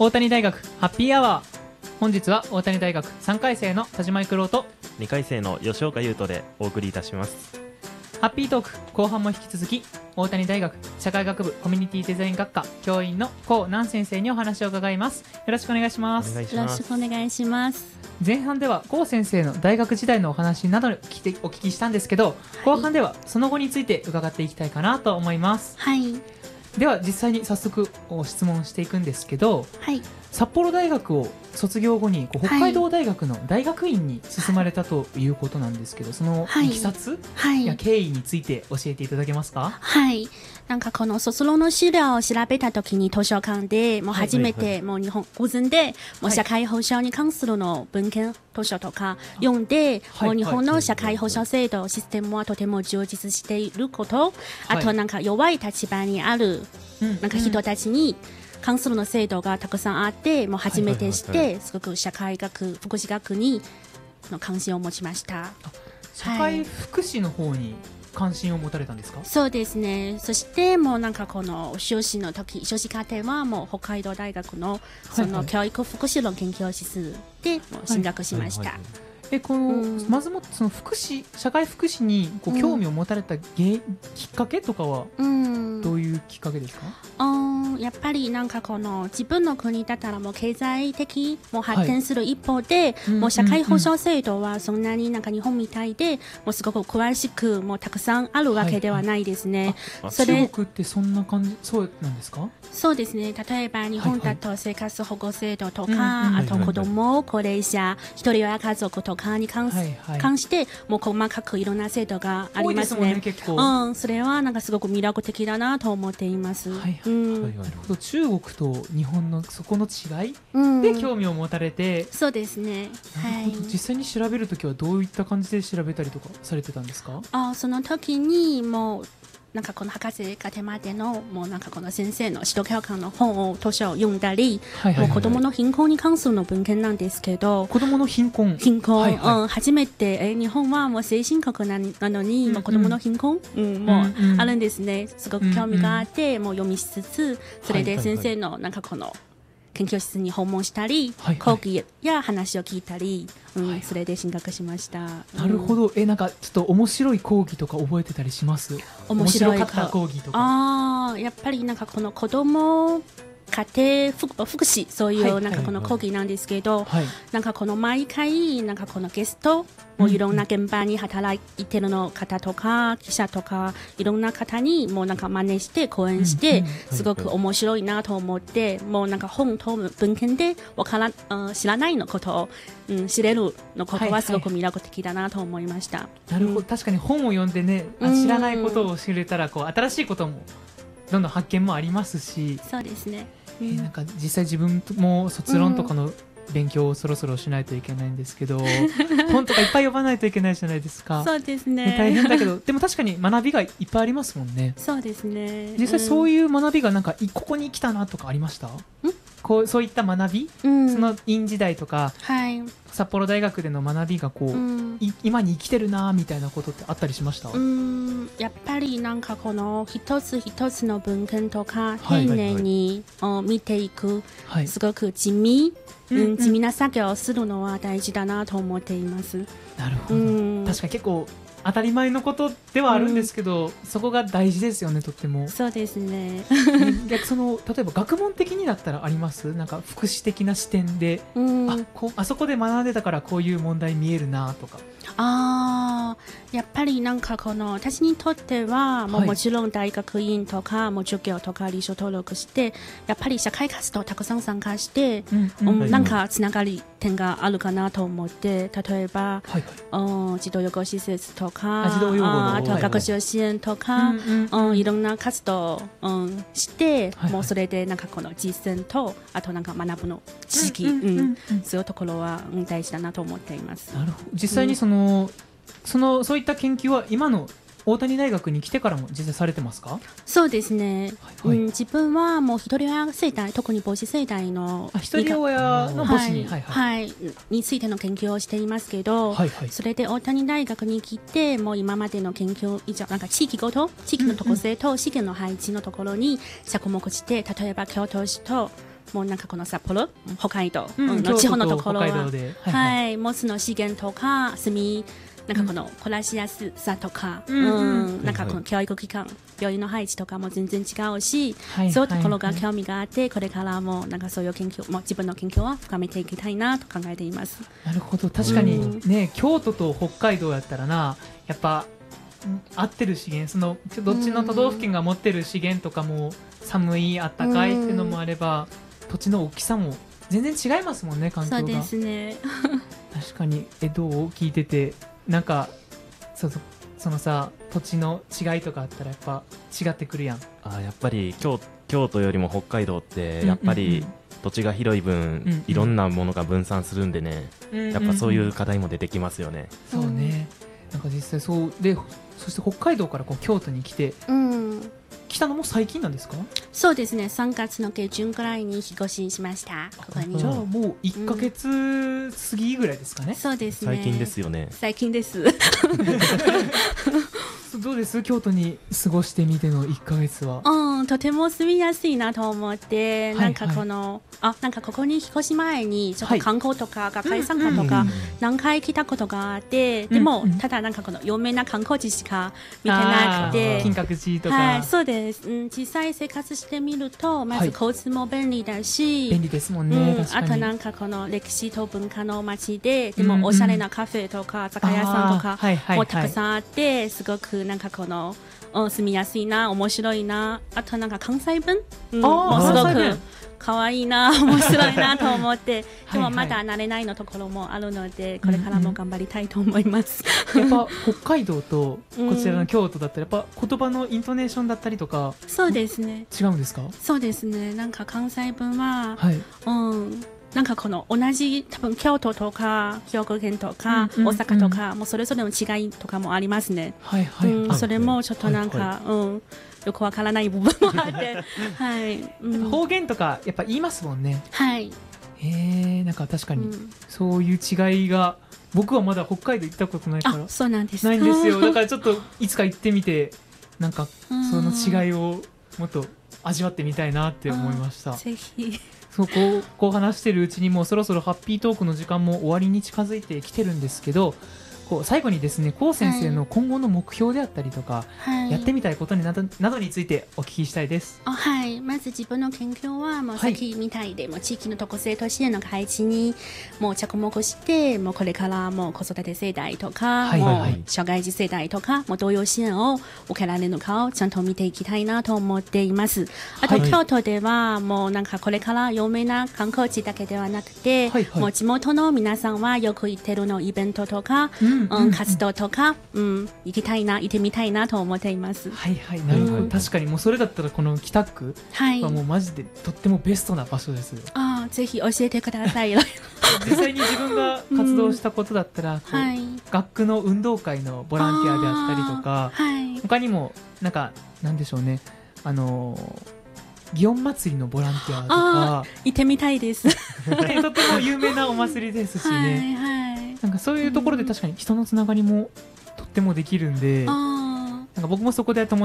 大谷大学ハッピーアワー。本日は大谷大学3回生の田島育郎と 2回生の吉岡優斗でお送りいたします。 ハッピートーク後半も引き続き、大谷大学社会学部コミュニティデザイン学科教員の高南先生にお話を伺います。よろしくお願いします。 お願いしよろます。 しくお願いします。 前半では高先生の大学時代のお話などをお聞きしたんですけど、後半ではその後について伺っていきたいかなと思います。 はい。 では実際に早速質問していくんですけど、 はい。 札幌大学を卒業後に北海道大学の大学院に進まれたということなんですけど、そのいきさつや経緯について教えていただけますか？ はい。なんかこの卒論の資料を調べたときに図書館でもう初めてもう日本偶然でもう社会保障に関するの文献図書とか読んで、もう日本の社会保障制度システムはとても充実していること、あとなんか弱い立場にあるなんか人たちに関するの制度がたくさんあって、もう初めてして、すごく社会学福祉学に関心を持ちました。 社会福祉の方に関心を持たれたんですか？ そうですね。そしてもうなんかこの修士の時、修士課程はもう北海道大学のその教育福祉論研究室でもう進学しました。 このまずもその福祉、社会福祉にこう興味を持たれたきっかけとかはどういうきっかけですか？ やっぱりなんかこの自分の国だったらもう経済的も発展する一方で、もう社会保障制度はそんなになんか日本みたいでもうすごく詳しくもうたくさんあるわけではないですね。 それ中国ってそんな感じ、そうなんですか？ そうですね。例えば日本だと生活保護制度とか、あと子ども、高齢者、一人親家族とかに関してもう細かくいろんな制度がありますね。それはなんかすごく魅力的だなと思っています。 なるほど。中国と日本のそこの違いで興味を持たれて、 そうですね。 なるほど。実際に調べるときはどういった感じで調べたりとかされてたんですか？ その時にもうなんかこの博士課程までのもうなんかこの先生の指導教官の本を図書を読んだり、もう子どもの貧困に関するの文献なんですけど、 子どもの貧困、 初めて日本はもう先進国なのに、もう子どもの貧困、もうあるんですね。すごく興味があって、もう読みしつつ、それで先生のなんかこの研究室に訪問したり、講義や話を聞いたり、それで進学しました。 なるほど。なんかちょっと面白い講義とか覚えてたりします？面白かった講義とか。 やっぱりなんかこの子供家庭福祉、そういうなんかこの講義なんですけど、なんかこの毎回なんかこのゲストもういろんな現場に働いてるの方とか記者とかいろんな方にもうなんか真似して講演して、すごく面白いなと思って、もうなんか本と文献で知らないのことを、知れるのことはすごく魅力的だなと思いました。 なるほど。確かに本を読んでね、知らないことを知れたらこう新しいこともどんどん発見もありますし。 そうですね。 なんか実際自分も卒論とかの勉強をそろそろしないといけないんですけど、本とかいっぱい読まないといけないじゃないですか。 そうですね。 大変だけど、でも確かに学びがいっぱいありますもんね。 そうですね。 実際そういう学びがなんかここに来たなとかありました？そういった学び、その院時代とか、札幌大学での学びがこう、今に生きてるなみたいなことってあったりしました？ やっぱりなんかこの一つ一つの文献とか丁寧に見ていく、すごく地味な作業をするのは大事だなと思っています。 なるほど。確かに結構当たり前のことではあるんですけど、そこが大事ですよね、とっても。 そうですね。 その例えば学問的にだったらあります？なんか福祉的な視点で、あそこで学んでたからこういう問題見えるなとか。 やっぱりなんかこの私にとってはもちろん大学院とかも授業とか履修登録して、やっぱり社会活動たくさん参加して、なんかつながり点があるかなと思って、例えば、児童養護施設とか、あと学習支援とか、いろんな活動をして、もうそれでなんかこの実践と、あとなんか学ぶの知識、そういうところは大事だなと思っています。 なるほど。実際にそういった研究は今の大谷大学に来てからも実際されてますか？ そうですね。自分はもう一人親世代、特に母子世代の一人親の母子に、 についての研究をしていますけど、それで大谷大学に来てもう今までの研究以上なんか地域ごと地域の特性と資源の配置のところに着目して、例えば京都市ともうなんかこの札幌、北海道の地方のところは、はい、もつの資源とかなんかこの暮らしやすさとか、なんかこの教育機関、病院の配置とかも全然違うし、そういうところが興味があって、これからもなんかそういう研究も自分の研究は深めていきたいなと考えています。 なるほど、確かにね、京都と北海道やったらな、やっぱ合ってる資源、そのどっちの都道府県が持ってる資源とかも寒い、あったかいっていうのもあれば、土地の大きさも全然違いますもんね、環境が。 そうですね。 確かに。どう聞いてて、なんかそのさ、土地の違いとかあったらやっぱ違ってくるやん。 やっぱり京都よりも北海道ってやっぱり土地が広い分、いろんなものが分散するんでね、やっぱそういう課題も出てきますよね。 そうね。なんか実際そうで、そして北海道からこう京都に来て、来たのも最近なんですか？ そうですね、3月の下旬くらいに引っ越ししました。ここに。 じゃあもう1ヶ月過ぎぐらいですかね。 そうですね。 最近ですよね。 最近です。 どうです？京都に過ごしてみての1ヶ月は。 とても住みやすいなと思って、なんかこの、なんかここに引っ越し前にちょっと観光とか学会参加とか何回来たことがあって、でもただなんかこの有名な観光地しか見てなくて、 金閣寺とか。 はい、そうです。実際生活してみると、まず交通も便利だし、 便利ですもんね。 あとなんかこの歴史と文化の街で、でもおしゃれなカフェとか酒屋さんとかもたくさんあって、すごくなんかこの住みやすいな、面白いな、あとなんか関西弁もすごく可愛いな、面白いなと思ってでもまだ慣れないのところもあるので、これからも頑張りたいと思います。 やっぱ北海道とこちらの京都だったら、やっぱ言葉のイントネーションだったりとか、 そうですね。 違うんですか？ そうですね。なんか関西弁は、なんかこの同じ多分京都とか兵庫県とか大阪とか、もうそれぞれの違いとかもありますね。それもちょっとなんか、よくわからない部分もあって、はい。 方言とかやっぱ言いますもんね。 はい。 なんか確かにそういう違いが、僕はまだ北海道行ったことないから。 そうなんですか。 ないんですよ。だからちょっといつか行ってみて、なんかその違いをもっと味わってみたいなって思いました。 ぜひ。 こう話してるうちにもうそろそろハッピートークの時間も終わりに近づいてきてるんですけど、最後にですね、コウ先生の今後の目標であったりとか、やってみたいことなどについてお聞きしたいです。 はい、まず自分の研究はもうさっきみたいで、もう地域の特性都市への配置にもう着目して、もうこれからもう子育て世代とか、もう障害児世代とか、もう同様支援を受けられるのかをちゃんと見ていきたいなと思っています。あと、京都ではもうなんかこれから有名な観光地だけではなくて、もう地元の皆さんはよく行ってるのイベントとか、活動とか、行ってみたいなと思っています。 はいはい、なるほど。確かにもうそれだったらこの北区はもうマジでとってもベストな場所ですよ。 ぜひ教えてください。 実際に自分が活動したことだったら、学区の運動会のボランティアであったりとか、他にもなんでしょうね、祇園祭のボランティアとか行ってみたいです。 とても有名なお祭りですしね。なんかそういうところで確かに人のつながりもとってもできるんで、なんか僕もそこで